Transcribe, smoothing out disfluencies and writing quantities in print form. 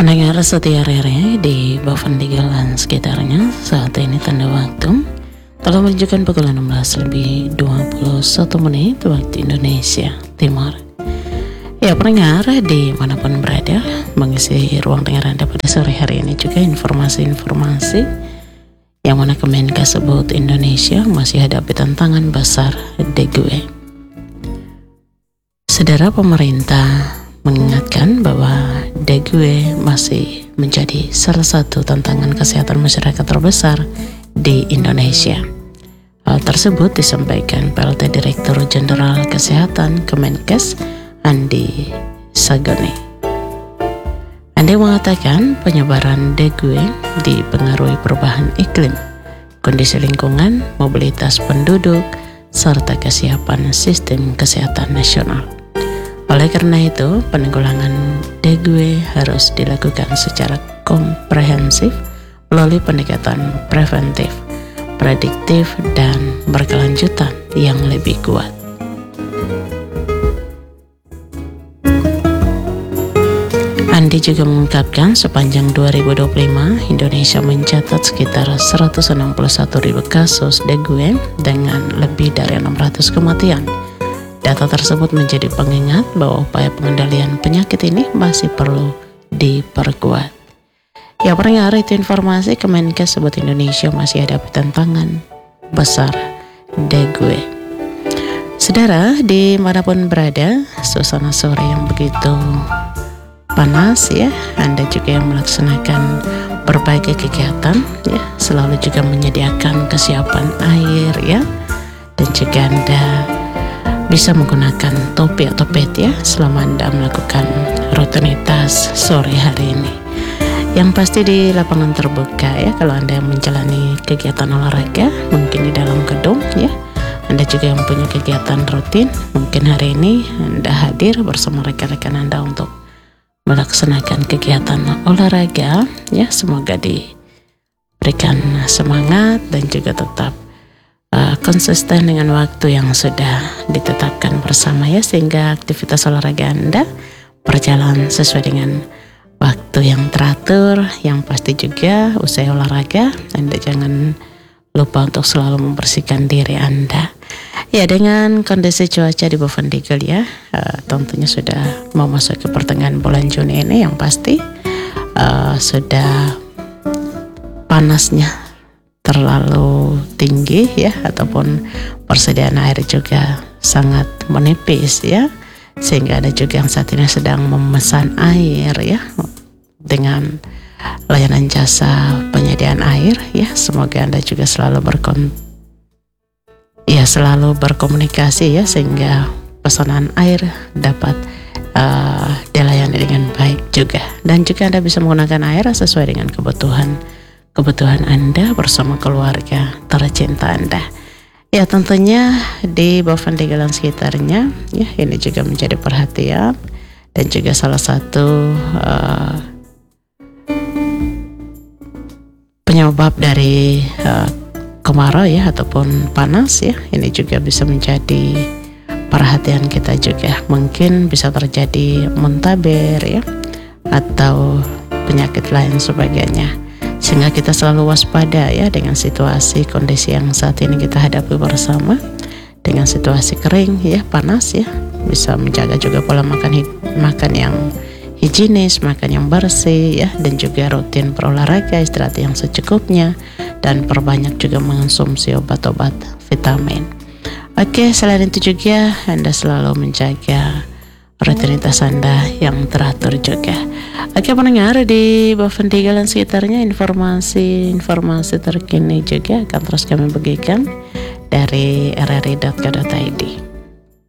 Mendengar setia RRI di Bovendigel dan sekitarnya, saat ini tanda waktu telah menunjukkan pukul 16:21 waktu Indonesia Timur. Ya, pendengar dimanapun berada, mengisi ruang dengar Anda pada sore hari ini juga informasi-informasi yang mana Kemenkes sebut Indonesia masih hadapi tantangan besar dengue. Saudara, pemerintah mengingatkan bahwa dengue masih menjadi salah satu tantangan kesehatan masyarakat terbesar di Indonesia. Hal tersebut disampaikan PLT Direktur Jenderal Kesehatan Kemenkes Andi Sagone. Andi mengatakan penyebaran dengue dipengaruhi perubahan iklim, kondisi lingkungan, mobilitas penduduk, serta kesiapan sistem kesehatan nasional. Oleh karena itu, penanggulangan dengue harus dilakukan secara komprehensif melalui pendekatan preventif, prediktif, dan berkelanjutan yang lebih kuat. Andi juga mengungkapkan sepanjang 2025, Indonesia mencatat sekitar 161.000 kasus dengue dengan lebih dari 600 kematian. Data tersebut menjadi pengingat bahwa upaya pengendalian penyakit ini masih perlu diperkuat. Ya, pendengar, itu informasi Kemenkes sebut Indonesia masih hadapi tantangan besar dengue. Saudara, dimanapun berada, suasana sore yang begitu panas ya, Anda juga yang melaksanakan berbagai kegiatan ya, selalu juga menyediakan kesiapan air ya, dan juga Anda bisa menggunakan topi atau pet ya selama Anda melakukan rutinitas sore hari ini. Yang pasti di lapangan terbuka ya, kalau Anda yang menjalani kegiatan olahraga mungkin di dalam gedung ya. Anda juga yang punya kegiatan rutin, mungkin hari ini Anda hadir bersama rekan-rekan Anda untuk melaksanakan kegiatan olahraga ya. Semoga diberikan semangat dan juga tetap konsisten dengan waktu yang sudah ditetapkan bersama ya, sehingga aktivitas olahraga Anda berjalan sesuai dengan waktu yang teratur. Yang pasti juga usai olahraga Anda jangan lupa untuk selalu membersihkan diri Anda ya. Dengan kondisi cuaca di Bovendigel ya, tentunya sudah mau masuk ke pertengahan bulan Juni ini, yang pasti sudah panasnya terlalu tinggi ya, ataupun persediaan air juga sangat menipis ya, sehingga ada juga yang saat ini sedang memesan air ya dengan layanan jasa penyediaan air ya. Semoga Anda juga selalu berkomunikasi ya, sehingga pesanan air dapat dilayani dengan baik juga, dan juga Anda bisa menggunakan air sesuai dengan kebutuhan Anda bersama keluarga tercinta Anda. Ya, tentunya di Bovendigel dan sekitarnya ya, ini juga menjadi perhatian dan juga salah satu penyebab dari kemarau ya ataupun panas ya. Ini juga bisa menjadi perhatian kita juga. Mungkin bisa terjadi muntaber ya, atau penyakit lain sebagainya, sehingga kita selalu waspada ya dengan situasi kondisi yang saat ini kita hadapi bersama, dengan situasi kering ya, panas ya. Bisa menjaga juga pola makan yang higienis, makan yang bersih ya, dan juga rutin berolahraga, istirahat yang secukupnya, dan perbanyak juga mengonsumsi obat-obat vitamin. Oke, selain itu juga Anda selalu menjaga rutinitas Anda yang teratur juga. Oke, pendengar di Bovendigel dan sekitarnya, informasi terkini juga akan terus kami bagikan dari rri.co.id.